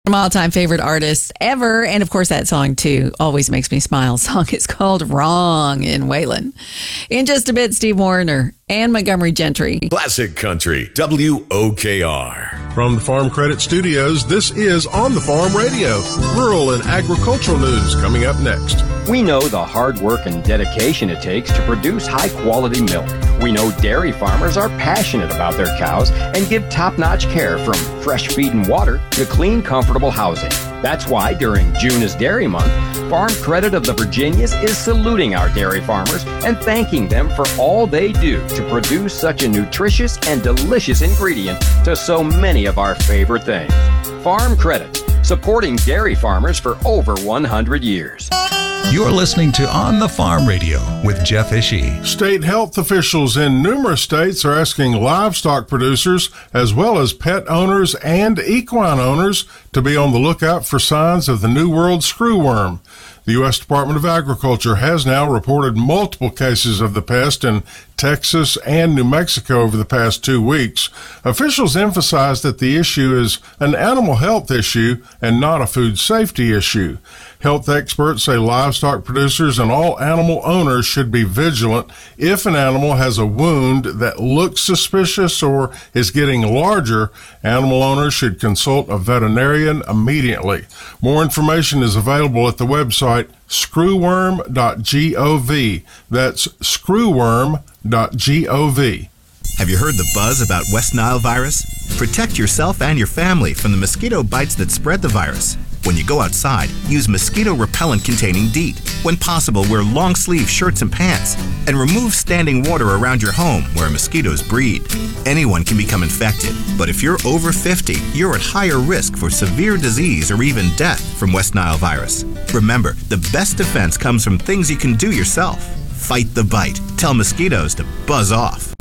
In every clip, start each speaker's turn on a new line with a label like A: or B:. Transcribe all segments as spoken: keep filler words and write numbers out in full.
A: My all-time favorite artists ever, and of course that song too always makes me smile. The song is called Wrong in Waylon. In just a bit, Steve Warner and Montgomery Gentry.
B: Classic Country, W O K R.
C: From the Farm Credit Studios, this is On the Farm Radio. Rural and agricultural news coming up next.
D: We know the hard work and dedication it takes to produce high-quality milk. We know dairy farmers are passionate about their cows and give top-notch care from fresh feed and water to clean, comfortable housing. That's why during June is Dairy Month, Farm Credit of the Virginias is saluting our dairy farmers and thanking them for all they do to produce such a nutritious and delicious ingredient to so many of our favorite things. Farm Credit, supporting dairy farmers for over one hundred years.
E: You're listening to On the Farm Radio with Jeff Ishii.
C: State health officials in numerous states are asking livestock producers, as well as pet owners and equine owners, to be on the lookout for signs of the New World screwworm. The U S Department of Agriculture has now reported multiple cases of the pest in Texas and New Mexico over the past two weeks. Officials emphasize that the issue is an animal health issue and not a food safety issue. Health experts say livestock producers and all animal owners should be vigilant. If an animal has a wound that looks suspicious or is getting larger, animal owners should consult a veterinarian immediately. More information is available at the website screwworm dot gov. That's screwworm dot gov.
F: Have you heard the buzz about West Nile virus? Protect yourself and your family from the mosquito bites that spread the virus. When you go outside, use mosquito repellent containing DEET. When possible, wear long sleeve shirts and pants. And remove standing water around your home where mosquitoes breed. Anyone can become infected, but if you're over fifty, you're at higher risk for severe disease or even death from West Nile virus. Remember, the best defense comes from things you can do yourself. Fight the bite. Tell mosquitoes to buzz off.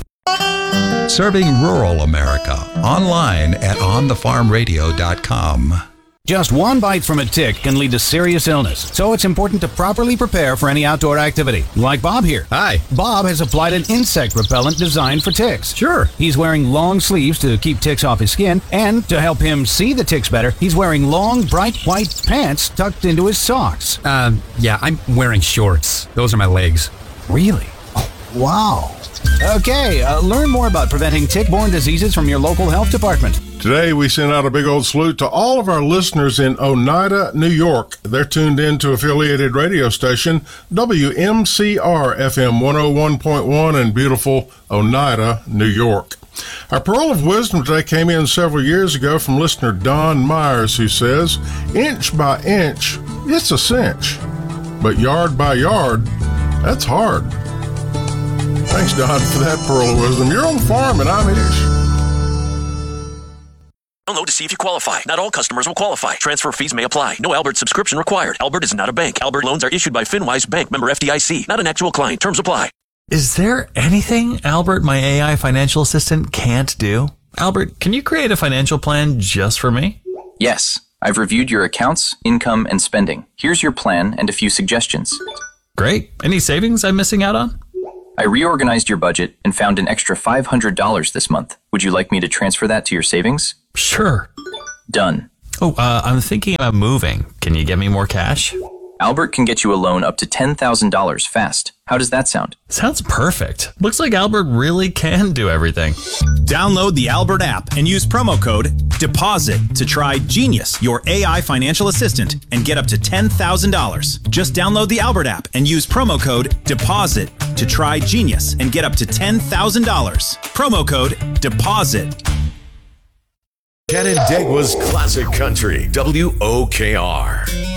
E: Serving rural America. Online at on the farm radio dot com.
G: Just one bite from a tick can lead to serious illness, so it's important to properly prepare for any outdoor activity. Like Bob here.
H: Hi.
G: Bob has applied an insect repellent designed for ticks.
H: Sure.
G: He's wearing long sleeves to keep ticks off his skin, and to help him see the ticks better, he's wearing long, bright white pants tucked into his socks.
H: Um, yeah, I'm wearing shorts. Those are my legs.
G: Really? Oh, wow. Okay, uh, learn more about preventing tick-borne diseases from your local health department.
C: Today, we send out a big old salute to all of our listeners in Oneida, New York. They're tuned in to affiliated radio station W M C R F M one oh one point one in beautiful Oneida, New York. Our Pearl of Wisdom today came in several years ago from listener Don Myers, who says, "Inch by inch, it's a cinch. But yard by yard, that's hard." Thanks, Don, for that Pearl of Wisdom. You're on the farm, and I'm Ish.
I: Download to see if you qualify. Not all customers will qualify. Transfer fees may apply. No Albert subscription required. Albert is not a bank. Albert loans are issued by FinWise Bank, member F D I C. Not an actual client. Terms apply.
J: Is there anything Albert, my A I financial assistant, can't do? Albert, can you create a financial plan just for me?
K: Yes. I've reviewed your accounts, income, and spending. Here's your plan and a few suggestions.
J: Great. Any savings I'm missing out on?
K: I reorganized your budget and found an extra five hundred dollars this month. Would you like me to transfer that to your savings?
J: Sure.
K: Done.
J: Oh, uh, I'm thinking about moving. Can you get me more cash?
K: Albert can get you a loan up to ten thousand dollars fast. How does that sound?
J: Sounds perfect. Looks like Albert really can do everything.
L: Download the Albert app and use promo code DEPOSIT to try Genius, your A I financial assistant, and get up to ten thousand dollars. Just download the Albert app and use promo code DEPOSIT to try Genius and get up to ten thousand dollars. Promo code DEPOSIT.
B: Canandaigua's Classic Country, W O K R.